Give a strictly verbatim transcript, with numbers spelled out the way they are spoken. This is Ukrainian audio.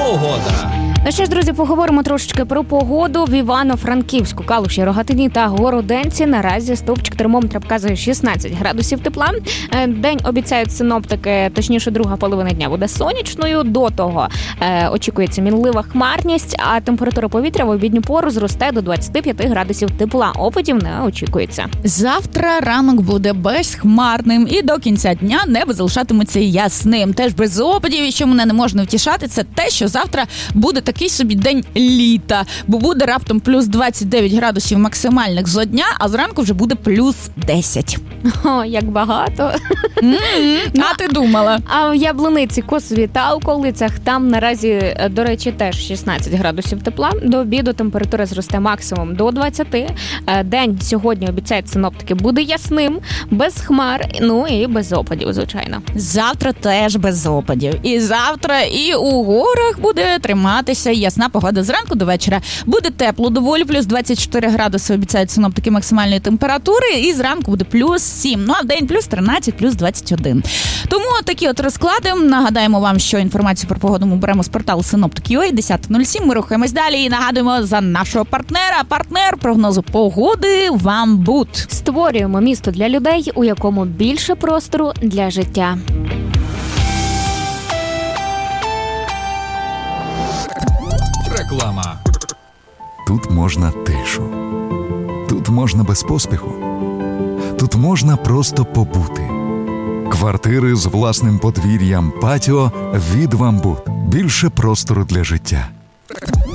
Погода. Ну що ж, друзі, поговоримо трошечки про погоду. В Івано-Франківську, Калуші, Рогатині та Городенці наразі стовпчик термометра показує шістнадцять градусів тепла. День обіцяють синоптики, точніше друга половина дня буде сонячною. До того е, очікується мінлива хмарність, а температура повітря в обідню пору зросте до двадцять п'ять градусів тепла. Опадів не очікується. Завтра ранок буде безхмарним і до кінця дня небо залишатиметься ясним. Теж без опадів, і що мене не можна втішати, це те, що завтра буде такий собі день літа, бо буде раптом плюс двадцять дев'ять градусів максимальних зо дня, а зранку вже буде плюс десять. О, як багато. Mm-hmm. А ти думала? А в Яблуниці, Косові та околицях там наразі, до речі, теж шістнадцять градусів тепла. До обіду температура зросте максимум до двадцяти. День сьогодні, обіцяють синоптики, буде ясним, без хмар, ну і без опадів, звичайно. Завтра теж без опадів. І завтра і у горах буде триматися ясна погода зранку до вечора. Буде тепло доволі, плюс двадцять чотири градуси обіцяють синоптики максимальної температури, і зранку буде плюс сім. Ну, а в день плюс тринадцять, плюс двадцять один. Тому такі от розклади. Нагадаємо вам, що інформацію про погоду ми беремо з порталу синоптик крапка ю а, десята нуль сім. Ми рухаємось далі і нагадуємо за нашого партнера. Партнер прогнозу погоди «Вамбут». Створюємо місто для людей, у якому більше простору для життя. Реклама. Тут можна тишу. Тут можна без поспіху. Тут можна просто побути. Квартири з власним подвір'ям, патіо від «Вамбут». Більше простору для життя.